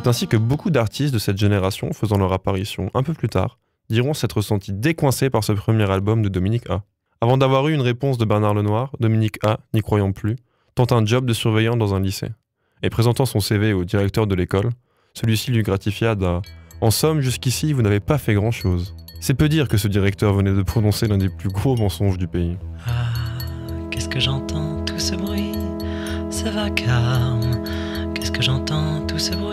C'est ainsi que beaucoup d'artistes de cette génération, faisant leur apparition un peu plus tard, diront s'être sentis décoincés par ce premier album de Dominique A. Avant d'avoir eu une réponse de Bernard Lenoir, Dominique A, n'y croyant plus, tente un job de surveillant dans un lycée. Et présentant son CV au directeur de l'école, celui-ci lui gratifia d'un « En somme, jusqu'ici, vous n'avez pas fait grand-chose ». C'est peu dire que ce directeur venait de prononcer l'un des plus gros mensonges du pays. Ah, qu'est-ce que j'entends, tout ce bruit, ce vacarme. Qu'est-ce que j'entends, tout ce bruit.